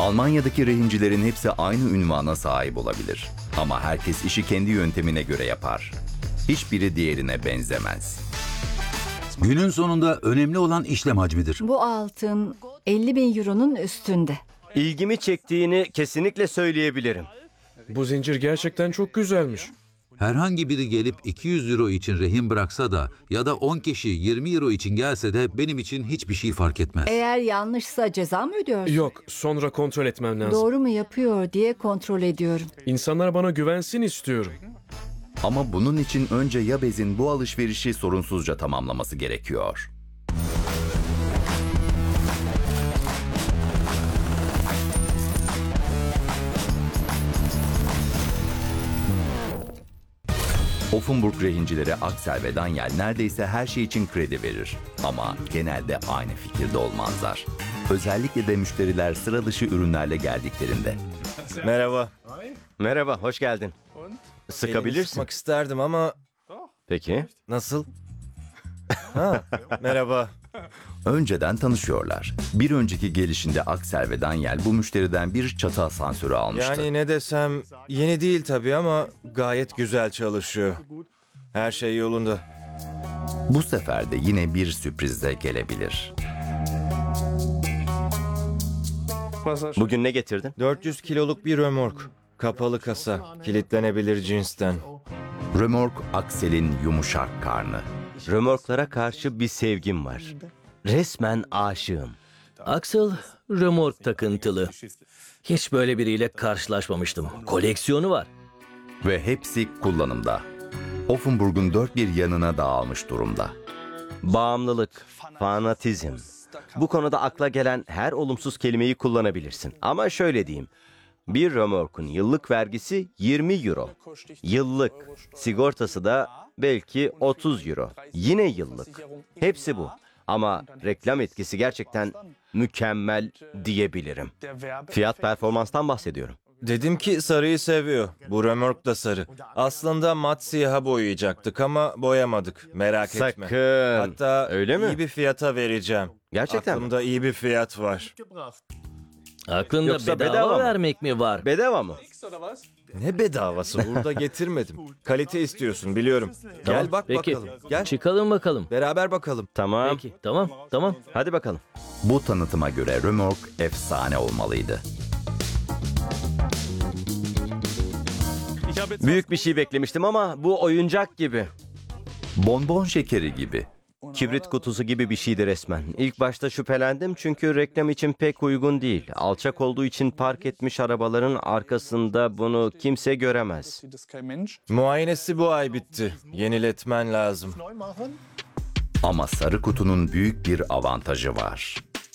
Almanya'daki rehincilerin hepsi aynı ünvana sahip olabilir. Ama herkes işi kendi yöntemine göre yapar. Hiçbiri diğerine benzemez. Günün sonunda önemli olan işlem hacmidir. Bu altın 50.000 euronun üstünde. İlgimi çektiğini kesinlikle söyleyebilirim. Bu zincir gerçekten çok güzelmiş. Herhangi biri gelip 200 euro için rehin bıraksa da ya da 10 kişi 20 euro için gelse de benim için hiçbir şey fark etmez. Eğer yanlışsa ceza mı ödüyorsun? Yok, sonra kontrol etmem lazım. Doğru mu yapıyor diye kontrol ediyorum. İnsanlar bana güvensin istiyorum. Ama bunun için önce Yabez'in bu alışverişi sorunsuzca tamamlaması gerekiyor. Offenburg rehincileri Axel ve Daniel neredeyse her şey için kredi verir. Ama genelde aynı fikirde olmazlar. Özellikle de müşteriler sıra dışı ürünlerle geldiklerinde. Merhaba. Merhaba, hoş geldin. Elini Sıkabilirsin. sıkmak isterdim ama Peki. nasıl? Ha, merhaba. Önceden tanışıyorlar. Bir önceki gelişinde Axel ve Daniel bu müşteriden bir çatı asansörü almıştı. Yani ne desem yeni değil tabii ama gayet güzel çalışıyor. Her şey yolunda. Bu sefer de yine bir sürprizle gelebilir. Bugün ne getirdin? 400 kiloluk bir römork. Kapalı kasa. Kilitlenebilir cinsten. Römork Axel'in yumuşak karnı. Römorklara karşı bir sevgim var. Resmen aşığım. Axel römork takıntılı. Hiç böyle biriyle karşılaşmamıştım. Koleksiyonu var. Ve hepsi kullanımda. Offenburg'un dört bir yanına dağılmış durumda. Bağımlılık, fanatizm. Bu konuda akla gelen her olumsuz kelimeyi kullanabilirsin. Ama şöyle diyeyim. Bir römorkun yıllık vergisi 20 euro. Yıllık. Sigortası da belki 30 euro. Yine yıllık. Hepsi bu. Ama reklam etkisi gerçekten mükemmel diyebilirim. Fiyat performanstan bahsediyorum. Dedim ki sarıyı seviyor. Bu römork da sarı. Aslında mat siyaha boyayacaktık ama boyamadık. Merak etme. Sakın. Hatta Öyle mi? iyi bir fiyata vereceğim. Gerçekten mi? Aklımda iyi bir fiyat var. Aklında Yoksa bedava, bedava mı? vermek mi var? Bedava mı? Ne bedavası? Burada getirmedim. Kalite istiyorsun biliyorum. Gel bak Peki. bakalım. Gel. Çıkalım bakalım. Beraber bakalım. Tamam. Peki, tamam. Hadi bakalım. Bu tanıtıma göre römork efsane olmalıydı. Büyük bir şey beklemiştim ama bu oyuncak gibi. Bonbon şekeri gibi. Kibrit kutusu gibi bir şeydi resmen. İlk başta şüphelendim çünkü reklam için pek uygun değil. Alçak olduğu için park etmiş arabaların arkasında bunu kimse göremez. Muayenesi bu ay bitti. Yeniletmen lazım. Ama sarı kutunun büyük bir avantajı var.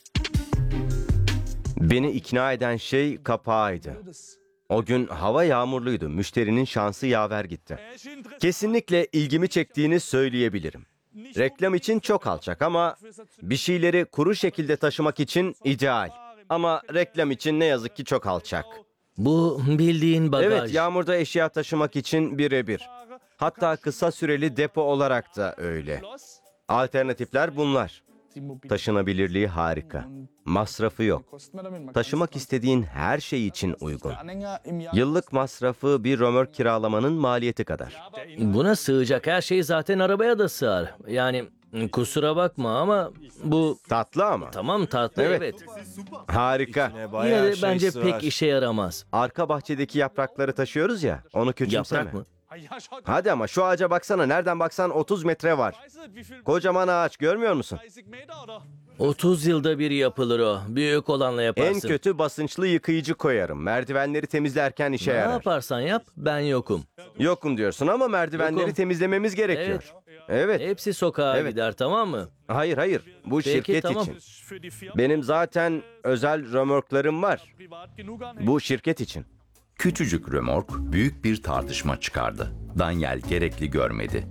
Beni ikna eden şey kapağıydı. O gün hava yağmurluydu. Müşterinin şansı yaver gitti. Kesinlikle ilgimi çektiğini söyleyebilirim. Reklam için çok alçak ama bir şeyleri kuru şekilde taşımak için ideal. Ama reklam için ne yazık ki çok alçak. Bu bildiğin bagaj. Evet, yağmurda eşya taşımak için birebir. Hatta kısa süreli depo olarak da öyle. Alternatifler bunlar. Taşınabilirliği harika. Masrafı yok. Taşımak istediğin her şey için uygun. Yıllık masrafı bir römork kiralamanın maliyeti kadar. Buna sığacak her şey zaten arabaya da sığar. Yani kusura bakma ama bu Tatlı ama. tamam tatlı Evet. evet. Harika. Yine Bayağı de bence sığar. pek işe yaramaz. Arka bahçedeki yaprakları taşıyoruz ya, onu küçümseme. Yaprak mı? Hadi ama şu ağaca baksana, nereden baksan 30 metre var. Kocaman ağaç, görmüyor musun? 30 yılda bir yapılır o. Büyük olanla yaparsın. En kötü basınçlı yıkayıcı koyarım. Merdivenleri temizlerken işe Ne yarar. yaparsan yap ben yokum. Yokum diyorsun ama merdivenleri Yokum. temizlememiz gerekiyor. Evet. Hepsi sokağa Evet. gider tamam mı? Hayır. Bu Peki, şirket tamam. için. Benim zaten özel römorklarım var. Bu şirket için. Küçücük römork büyük bir tartışma çıkardı. Daniel gerekli görmedi.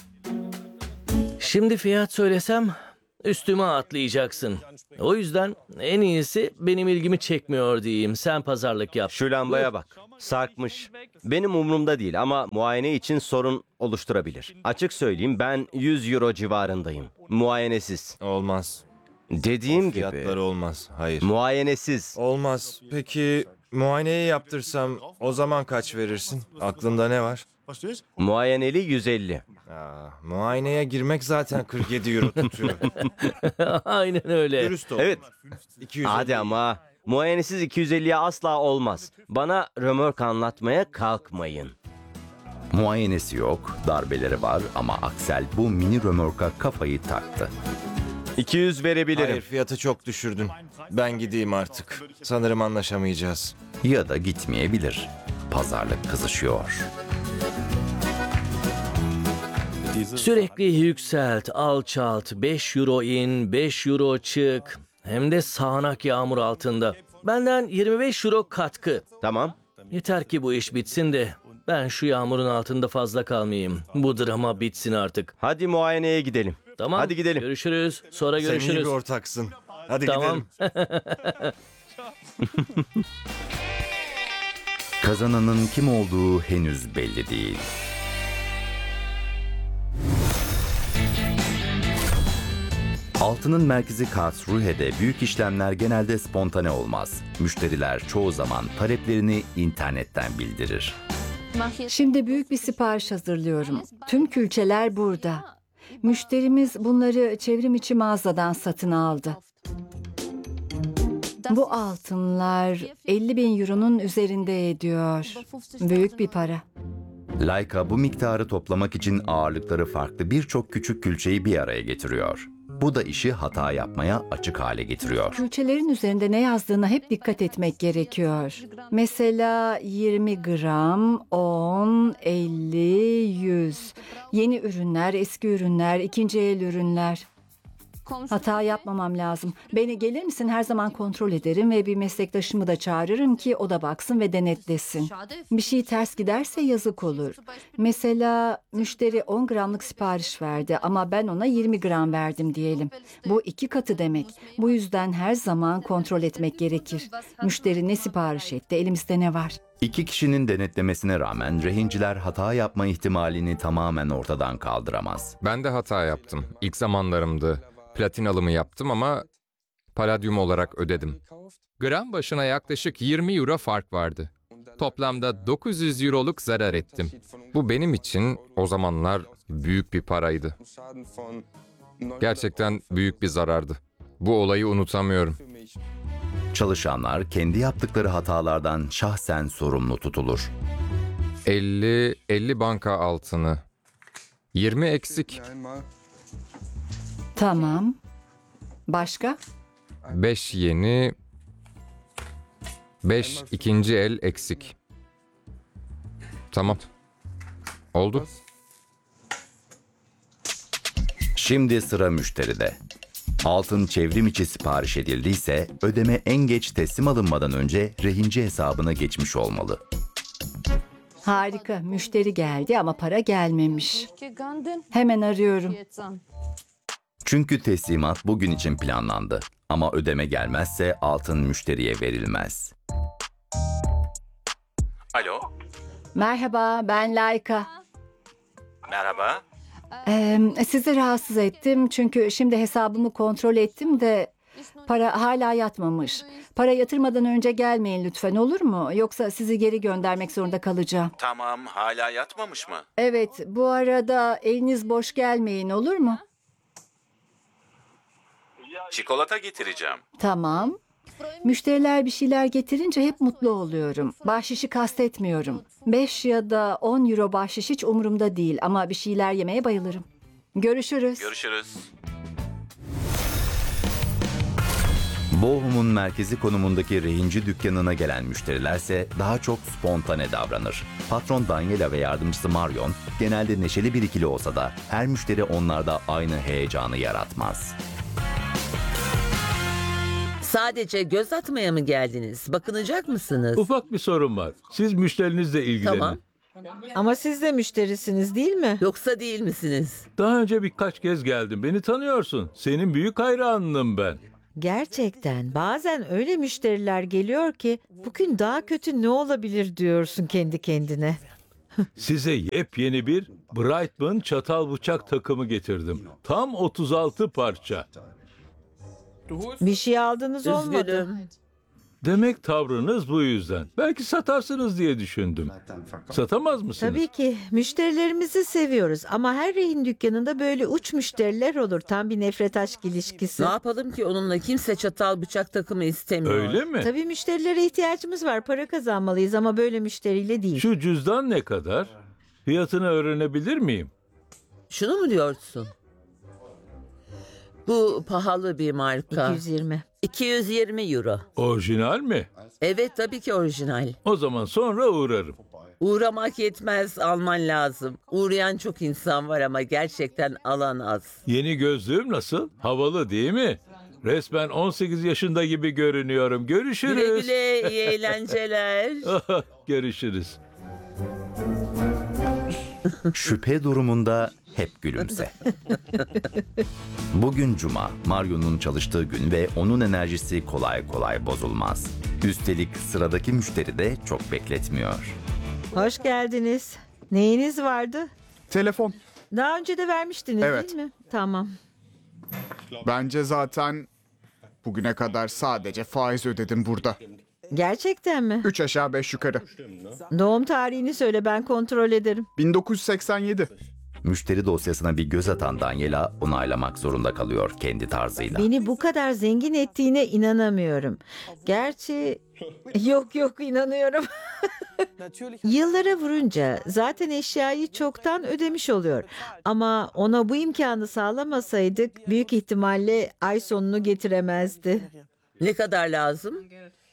Şimdi fiyat söylesem üstüme atlayacaksın. O yüzden en iyisi benim ilgimi çekmiyor diyeyim. Sen pazarlık yap. Şu lambaya bak. Sarkmış. Benim umurumda değil ama muayene için sorun oluşturabilir. Açık söyleyeyim, ben 100 euro civarındayım. Muayenesiz. Olmaz. Dediğim Fiyatları gibi olmaz. Hayır. muayenesiz. Olmaz. Peki muayeneyi yaptırsam o zaman kaç verirsin? Aklında ne var? Muayeneli 150. Muayeneye girmek zaten 47 euro tutuyor. Aynen öyle. Dürüst ol. Evet. 250. Hadi ama muayenesiz 250'ye asla olmaz. Bana römork anlatmaya kalkmayın. Muayenesi yok, darbeleri var ama Aksel bu mini römorka kafayı taktı. 200 verebilirim. Hayır, fiyatı çok düşürdün. Ben gideyim artık. Sanırım anlaşamayacağız. Ya da gitmeyebilir. Pazarlık kızışıyor. Sürekli yükselt, alçalt, 5 euro in, 5 euro çık. Hem de sağanak yağmur altında. Benden 25 euro katkı. Tamam. Yeter ki bu iş bitsin de ben şu yağmurun altında fazla kalmayayım. Bu drama bitsin artık. Hadi muayeneye gidelim. Tamam. Hadi gidelim. Görüşürüz. Sonra Sen iyi görüşürüz. bir ortaksın. Hadi Tamam. gidelim. Kazananın kim olduğu henüz belli değil. Altının merkezi Karlsruhe'de büyük işlemler genelde spontane olmaz. Müşteriler çoğu zaman taleplerini internetten bildirir. Şimdi büyük bir sipariş hazırlıyorum. Tüm külçeler burada. Müşterimiz bunları çevrim içi mağazadan satın aldı. Bu altınlar 50.000 euronun üzerinde ediyor. Büyük bir para. Leica bu miktarı toplamak için ağırlıkları farklı birçok küçük külçeyi bir araya getiriyor. Bu da işi hata yapmaya açık hale getiriyor. Külçelerin üzerinde ne yazdığına hep dikkat etmek gerekiyor. Mesela 20 gram, 10, 50, 100. Yeni ürünler, eski ürünler, ikinci el ürünler. Hata yapmamam lazım. Beni gelir misin? Her zaman kontrol ederim ve bir meslektaşımı da çağırırım ki o da baksın ve denetlesin. Bir şey ters giderse yazık olur. Mesela müşteri 10 gramlık sipariş verdi ama ben ona 20 gram verdim diyelim. Bu 2 katı demek. Bu yüzden her zaman kontrol etmek gerekir. Müşteri ne sipariş etti? Elimizde ne var? İki kişinin denetlemesine rağmen rehinciler hata yapma ihtimalini tamamen ortadan kaldıramaz. Ben de hata yaptım. İlk zamanlarımdı. Platin alımı yaptım ama paladyum olarak ödedim. Gram başına yaklaşık 20 euro fark vardı. Toplamda 900 euroluk zarar ettim. Bu benim için o zamanlar büyük bir paraydı. Gerçekten büyük bir zarardı. Bu olayı unutamıyorum. Çalışanlar kendi yaptıkları hatalardan şahsen sorumlu tutulur. 50 banka altını. 20 eksik. Tamam. Başka? 5 yeni. 5 ikinci el eksik. Tamam. Oldu. Şimdi sıra müşteride. Altın çevrim içi sipariş edildiyse ödeme en geç teslim alınmadan önce rehinci hesabına geçmiş olmalı. Harika. Müşteri geldi ama para gelmemiş. Hemen arıyorum. Çünkü teslimat bugün için planlandı. Ama ödeme gelmezse altın müşteriye verilmez. Alo, Merhaba, ben Layka. merhaba. Sizi rahatsız ettim çünkü şimdi hesabımı kontrol ettim de para hala yatmamış. Para yatırmadan önce gelmeyin lütfen, olur mu? Yoksa sizi geri göndermek zorunda kalacağım. Tamam, hala yatmamış mı? Evet, bu arada eliniz boş gelmeyin, olur mu? Çikolata getireceğim. Tamam. Müşteriler bir şeyler getirince hep mutlu oluyorum. Bahşişi kastetmiyorum. 5 ya da 10 euro bahşiş hiç umurumda değil ama bir şeyler yemeye bayılırım. Görüşürüz. Görüşürüz. Bochum'un merkezi konumundaki rehinci dükkanına gelen müşterilerse daha çok spontane davranır. Patron Daniela ve yardımcısı Marion genelde neşeli bir ikili olsa da her müşteri onlarda aynı heyecanı yaratmaz. Sadece göz atmaya mı geldiniz? Bakınacak mısınız? Ufak bir sorun var. Siz müşterinizle ilgilenin. Tamam. Ama siz de müşterisiniz değil mi? Yoksa değil misiniz? Daha önce birkaç kez geldim. Beni tanıyorsun. Senin büyük hayranınım ben. Gerçekten bazen öyle müşteriler geliyor ki bugün daha kötü ne olabilir diyorsun kendi kendine. Size yepyeni bir Brightman çatal bıçak takımı getirdim. Tam 36 parça. Bir şey aldınız olmadı. Üzgünüm. Demek tavrınız bu yüzden. Belki satarsınız diye düşündüm. Satamaz mısınız? Tabii ki müşterilerimizi seviyoruz ama her rehin dükkanında böyle uç müşteriler olur. Tam bir nefret aşk ilişkisi. Ne yapalım ki onunla kimse çatal bıçak takımı istemiyor. Öyle mi? Tabii müşterilere ihtiyacımız var. Para kazanmalıyız ama böyle müşteriyle değil. Şu cüzdan ne kadar? Fiyatını öğrenebilir miyim? Şunu mu diyorsun? Bu pahalı bir marka. 220. 220 euro. Orijinal mi? Evet tabii ki orijinal. O zaman sonra uğrarım. Uğramak yetmez, alman lazım. Uğrayan çok insan var ama gerçekten alan az. Yeni gözlüğüm nasıl? Havalı değil mi? Resmen 18 yaşında gibi görünüyorum. Görüşürüz. Güle güle, iyi eğlenceler. Görüşürüz. Şüphe durumunda hep gülümse. Bugün Cuma, Mario'nun çalıştığı gün ve onun enerjisi kolay kolay bozulmaz. Üstelik sıradaki müşteri de çok bekletmiyor. Hoş geldiniz. Neyiniz vardı? Telefon. Daha önce de vermiştiniz Evet. değil mi? Tamam. Bence zaten bugüne kadar sadece faiz ödedim burada. Gerçekten mi? 3 aşağı 5 yukarı. Doğum tarihini söyle, ben kontrol ederim. 1987. Müşteri dosyasına bir göz atan Daniela onaylamak zorunda kalıyor kendi tarzıyla. Beni bu kadar zengin ettiğine inanamıyorum. Gerçi yok inanıyorum. Yıllara vurunca zaten eşyayı çoktan ödemiş oluyor. Ama ona bu imkanı sağlamasaydık büyük ihtimalle ay sonunu getiremezdi. Ne kadar lazım?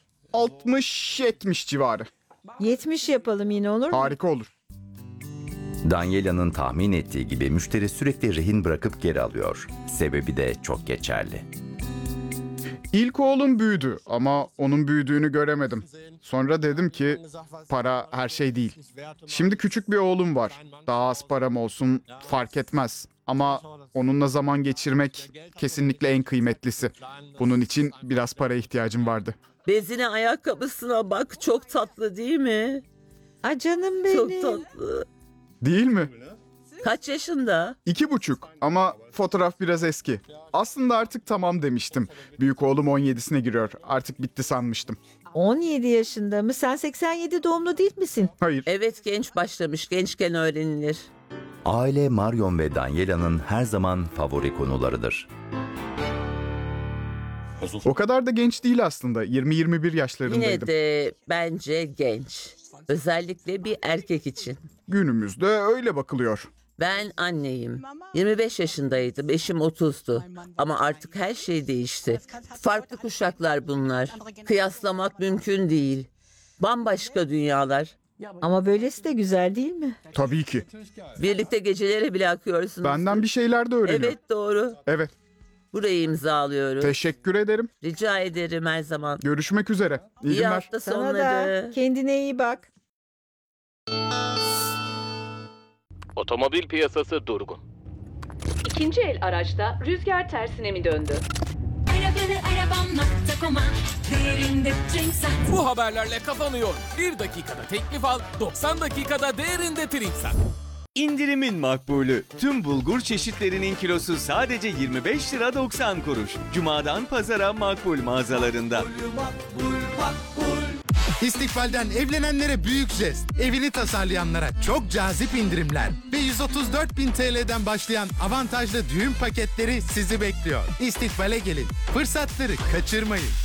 60-70 civarı. 70 yapalım, yine olur mu? Harika olur. Daniela'nın tahmin ettiği gibi müşteri sürekli rehin bırakıp geri alıyor. Sebebi de çok geçerli. İlk oğlum büyüdü ama onun büyüdüğünü göremedim. Sonra dedim ki para her şey değil. Şimdi küçük bir oğlum var. Daha az param olsun fark etmez. Ama onunla zaman geçirmek kesinlikle en kıymetlisi. Bunun için biraz para ihtiyacım vardı. Bezine, ayakkabısına bak, çok tatlı değil mi? Ay canım benim. Çok tatlı. Değil mi? Kaç yaşında? 2,5 ama fotoğraf biraz eski. Aslında artık tamam demiştim. Büyük oğlum 17'sine giriyor. Artık bitti sanmıştım. 17 yaşında mı? Sen 87 doğumlu değil misin? Hayır. Evet, genç başlamış. Gençken öğrenilir. Aile Marion ve Daniela'nın her zaman favori konularıdır. O kadar da genç değil aslında. 20-21 Yine yaşlarındaydım. de bence genç. Özellikle bir erkek için. Günümüzde öyle bakılıyor. Ben anneyim. 25 yaşındaydım. Eşim 30'du. Ama artık her şey değişti. Farklı kuşaklar bunlar. Kıyaslamak mümkün değil. Bambaşka dünyalar. Ama böylesi de güzel değil mi? Tabii ki. Birlikte gecelere bile akıyorsunuz. Benden bir şeyler de öğreniyor. Evet, doğru. Evet. Burayı imzalıyoruz. Teşekkür ederim. Rica ederim, her zaman. Görüşmek üzere. İyi İyi günler. hafta Sana da. sonları. Kendine iyi bak. Otomobil piyasası durgun. İkinci el araçta rüzgar tersine mi döndü? Bu haberlerle kafanı yor. 1 dakikada teklif al, 90 dakikada değerinde Trinksat. İndirimin makbulü. Tüm bulgur çeşitlerinin kilosu sadece 25 lira 90 kuruş. Cuma'dan pazara makbul mağazalarında. İstikbal'den evlenenlere büyük jest, evini tasarlayanlara çok cazip indirimler ve 134.000 TL'den başlayan avantajlı düğün paketleri sizi bekliyor. İstikbal'e gelin, fırsatları kaçırmayın.